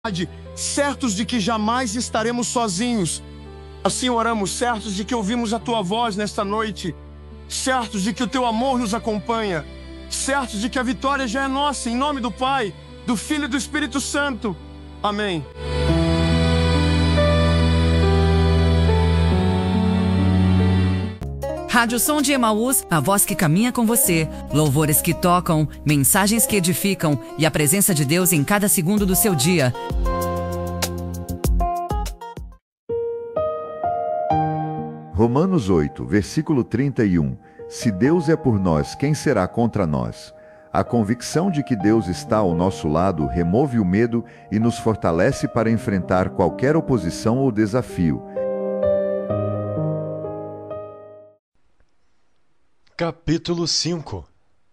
certos de que jamais estaremos sozinhos. Assim oramos, certos de que ouvimos a Tua voz nesta noite, certos de que o Teu amor nos acompanha, certos de que a vitória já é nossa, em nome do Pai, do Filho e do Espírito Santo. Amém. Rádio Som de Emaús, a voz que caminha com você. Louvores que tocam, mensagens que edificam e a presença de Deus em cada segundo do seu dia. Romanos 8, versículo 31. Se Deus é por nós, quem será contra nós? A convicção de que Deus está ao nosso lado remove o medo e nos fortalece para enfrentar qualquer oposição ou desafio. Capítulo 5.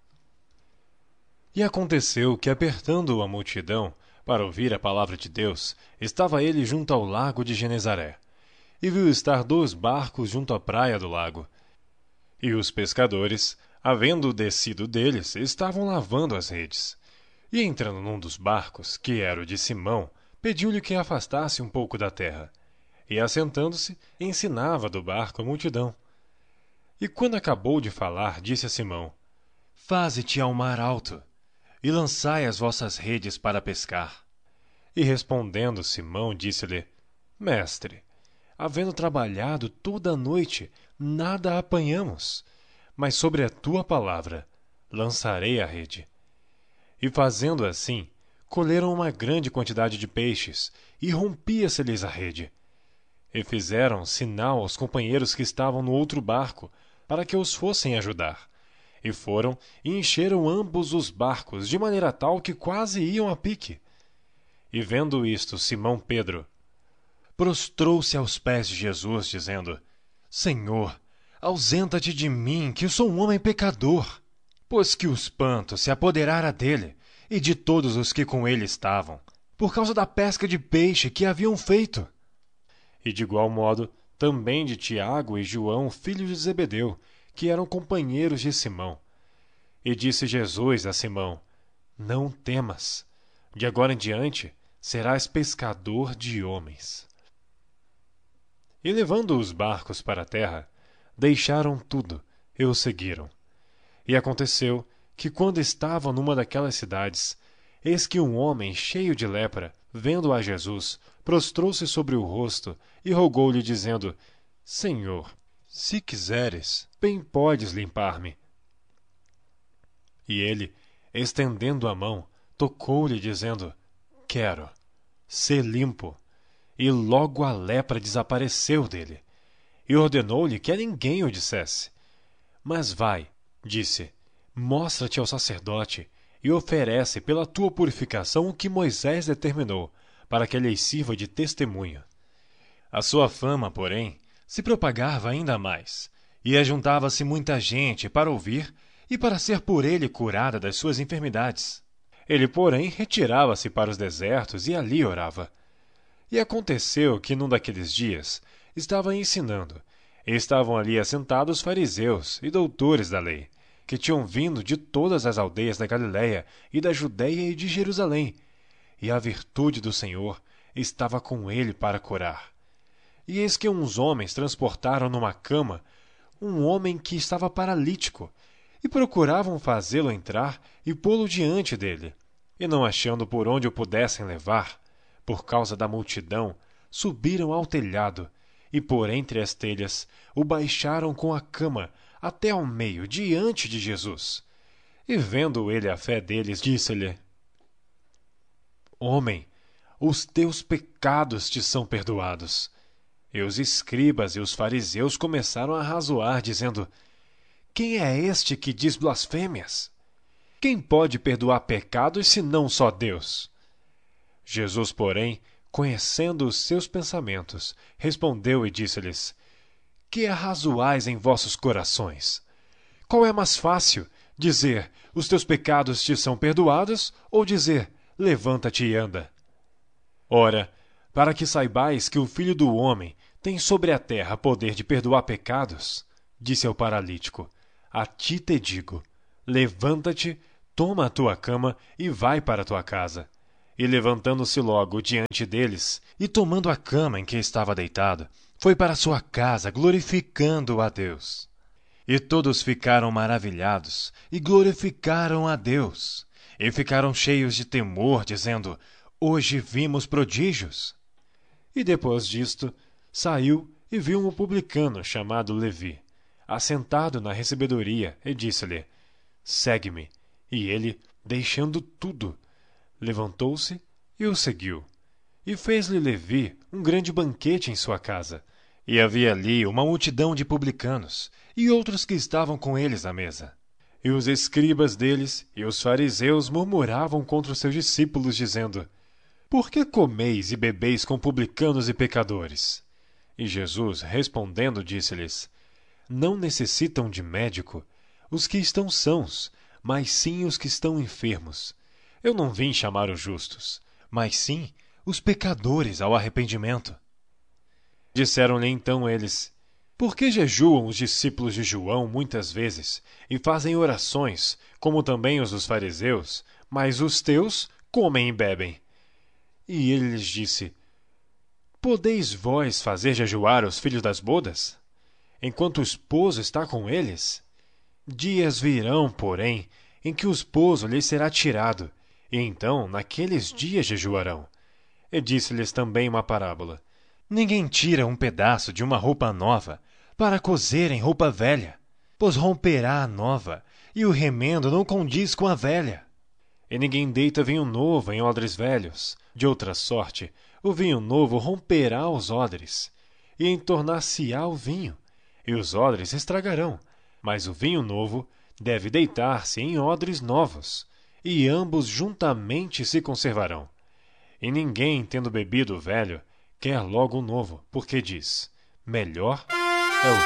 E aconteceu que, apertando a multidão para ouvir a palavra de Deus, estava ele junto ao lago de Genezaré, e viu estar 2 barcos junto à praia do lago. E os pescadores, havendo descido deles, estavam lavando as redes. E entrando num dos barcos, que era o de Simão, pediu-lhe que afastasse um pouco da terra. E assentando-se, ensinava do barco a multidão. E quando acabou de falar, disse a Simão: Faze-te ao mar alto, e lançai as vossas redes para pescar. E respondendo Simão, disse-lhe: Mestre, havendo trabalhado toda a noite, nada apanhamos, mas sobre a tua palavra lançarei a rede. E fazendo assim, colheram uma grande quantidade de peixes, e rompia-se-lhes a rede. E fizeram sinal aos companheiros que estavam no outro barco, para que os fossem ajudar. E foram e encheram ambos os barcos, de maneira tal que quase iam a pique. E vendo isto, Simão Pedro prostrou-se aos pés de Jesus, dizendo: Senhor, ausenta-te de mim, que sou um homem pecador. Pois que o espanto se apoderara dele e de todos os que com ele estavam, por causa da pesca de peixe que haviam feito. E de igual modo, também de Tiago e João, filhos de Zebedeu, que eram companheiros de Simão. E disse Jesus a Simão: Não temas, de agora em diante serás pescador de homens. E levando os barcos para a terra, deixaram tudo e o seguiram. E aconteceu que, quando estavam numa daquelas cidades, eis que um homem cheio de lepra, vendo a Jesus, prostrou-se sobre o rosto e rogou-lhe, dizendo: Senhor, se quiseres, bem podes limpar-me. E ele, estendendo a mão, tocou-lhe, dizendo: Quero, sê limpo. E logo a lepra desapareceu dele. E ordenou-lhe que a ninguém o dissesse. Mas vai, disse, mostra-te ao sacerdote e oferece pela tua purificação o que Moisés determinou, para que lhes sirva de testemunho. A sua fama, porém, se propagava ainda mais, e ajuntava-se muita gente para ouvir e para ser por ele curada das suas enfermidades. Ele, porém, retirava-se para os desertos e ali orava. E aconteceu que, num daqueles dias, estava ensinando, e estavam ali assentados fariseus e doutores da lei, que tinham vindo de todas as aldeias da Galiléia e da Judéia e de Jerusalém, e a virtude do Senhor estava com ele para curar. E eis que uns homens transportaram numa cama um homem que estava paralítico, e procuravam fazê-lo entrar e pô-lo diante dele. E não achando por onde o pudessem levar, por causa da multidão, subiram ao telhado, e por entre as telhas o baixaram com a cama até ao meio, diante de Jesus. E vendo ele a fé deles, disse-lhe: Homem, os teus pecados te são perdoados. E os escribas e os fariseus começaram a razoar, dizendo: Quem é este que diz blasfêmias? Quem pode perdoar pecados, senão só Deus? Jesus, porém, conhecendo os seus pensamentos, respondeu e disse-lhes: Que arrazoais em vossos corações? Qual é mais fácil, dizer: Os teus pecados te são perdoados, ou dizer: Levanta-te e anda? Ora, para que saibais que o Filho do Homem tem sobre a terra poder de perdoar pecados, disse ao paralítico: A ti te digo, levanta-te, toma a tua cama e vai para a tua casa. E levantando-se logo diante deles, e tomando a cama em que estava deitado, foi para sua casa, glorificando a Deus. E todos ficaram maravilhados, e glorificaram a Deus. E ficaram cheios de temor, dizendo: Hoje vimos prodígios. E depois disto, saiu e viu um publicano chamado Levi, assentado na recebedoria, e disse-lhe: Segue-me. E ele, deixando tudo, levantou-se e o seguiu. E fez-lhe Levi um grande banquete em sua casa. E havia ali uma multidão de publicanos, e outros que estavam com eles à mesa. E os escribas deles e os fariseus murmuravam contra os seus discípulos, dizendo: Por que comeis e bebeis com publicanos e pecadores? E Jesus, respondendo, disse-lhes: Não necessitam de médico os que estão sãos, mas sim os que estão enfermos. Eu não vim chamar os justos, mas sim os pecadores ao arrependimento. Disseram-lhe então eles: Por que jejuam os discípulos de João muitas vezes, e fazem orações, como também os dos fariseus, mas os teus comem e bebem? E ele lhes disse: Podeis vós fazer jejuar os filhos das bodas, enquanto o esposo está com eles? Dias virão, porém, em que o esposo lhes será tirado, e então naqueles dias jejuarão. E disse-lhes também uma parábola: Ninguém tira um pedaço de uma roupa nova para cozer em roupa velha, pois romperá a nova, e o remendo não condiz com a velha. E ninguém deita vinho novo em odres velhos, de outra sorte, o vinho novo romperá os odres, e entornar-se-á o vinho, e os odres estragarão, mas o vinho novo deve deitar-se em odres novos, e ambos juntamente se conservarão. E ninguém, tendo bebido o velho, quer logo o novo, porque diz: Melhor